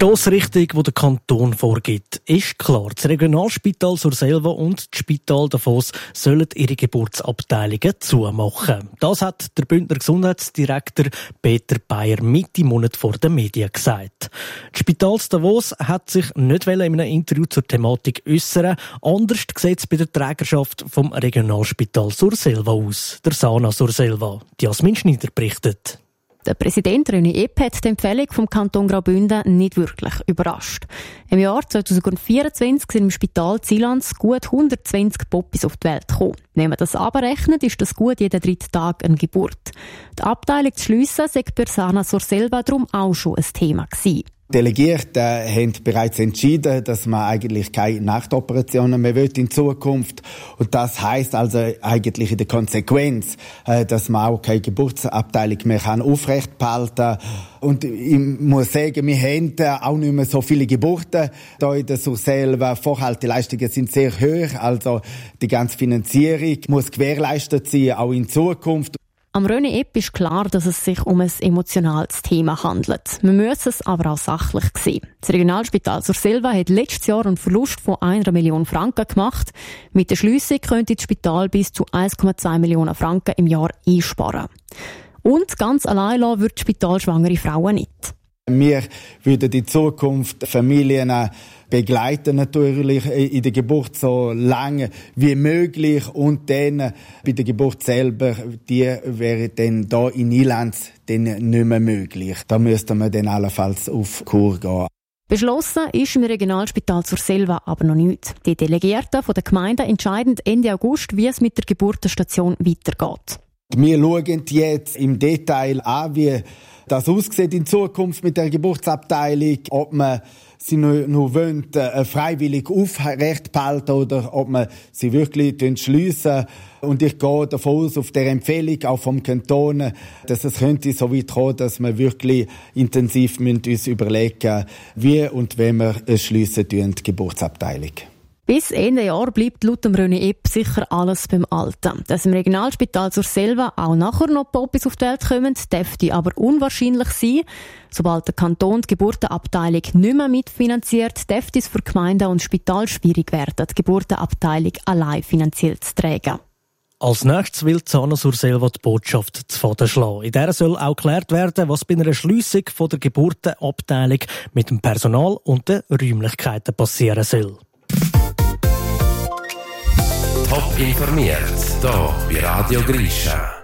Stossrichtung, die der Kanton vorgibt, ist klar. Das Regionalspital Surselva und das Spital Davos sollen ihre Geburtsabteilungen zumachen. Das hat der Bündner Gesundheitsdirektor Peter Bayer Mitte Monat vor den Medien gesagt. Das Spital Davos hat sich nicht in einem Interview zur Thematik äußern. Anders sieht es bei der Trägerschaft vom Regionalspital Surselva aus. Der Sana Surselva. Jasmin Schneider berichtet. Der Präsident René Epp hat die Empfehlung vom Kanton Graubünden nicht wirklich überrascht. Im Jahr 2024 sind im Spital Zilans gut 120 Popis auf die Welt gekommen. Wenn man das abrechnet, ist das gut jeden 3. Tag eine Geburt. Die Abteilung zu schliessen, sei bei Sana Surselva darum auch schon ein Thema gewesen. Die Delegierten haben bereits entschieden, dass man eigentlich keine Nachtoperationen mehr will in Zukunft. Und das heisst also eigentlich in der Konsequenz, dass man auch keine Geburtsabteilung mehr aufrechtbehalten kann. Und ich muss sagen, wir haben auch nicht mehr so viele Geburten hier in der Surselva. Vorhalteleistungen sind sehr hoch, also die ganze Finanzierung muss gewährleistet sein, auch in Zukunft. Am René Epp ist klar, dass es sich um ein emotionales Thema handelt. Wir müssen es aber auch sachlich sehen. Das Regionalspital Surselva hat letztes Jahr einen Verlust von 1 Million Franken gemacht. Mit der Schliessung könnte das Spital bis zu 1,2 Millionen Franken im Jahr einsparen. Und ganz allein lassen wird das Spital schwangere Frauen nicht. Wir würden in Zukunft Familien begleiten natürlich in der Geburt so lange wie möglich und dann bei der Geburt selber, die wäre dann da in Ilanz dann nicht mehr möglich. Da müsste man dann allenfalls auf Kur gehen. Beschlossen ist im Regionalspital Surselva aber noch nichts. Die Delegierten von der Gemeinde entscheiden Ende August, wie es mit der Geburtenstation weitergeht. Wir schauen jetzt im Detail an, wie das aussieht in Zukunft mit der Geburtsabteilung, ob man sie nur freiwillig aufrecht behalten oder ob man sie wirklich schliessen. Und ich gehe davon aus, auf der Empfehlung auch vom Kanton, dass es könnte so weit kommen, dass wir wirklich intensiv uns überlegen, wie und wenn wir schliessen die Geburtsabteilung. Bis Ende Jahr bleibt laut dem René Epp sicher alles beim Alten. Dass im Regionalspital Surselva auch nachher noch Popis auf die Welt kommen, dürfte aber unwahrscheinlich sein. Sobald der Kanton die Geburtenabteilung nicht mehr mitfinanziert, dürfte es für Gemeinden und Spital schwierig werden, die Geburtenabteilung allein finanziell zu tragen. Als nächstes will Sana Surselva die Botschaft zu Faden schlagen. In der soll auch geklärt werden, was bei einer Schliessung von der Geburtenabteilung mit dem Personal und den Räumlichkeiten passieren soll. Top informiert, hier bei Radio Grisha.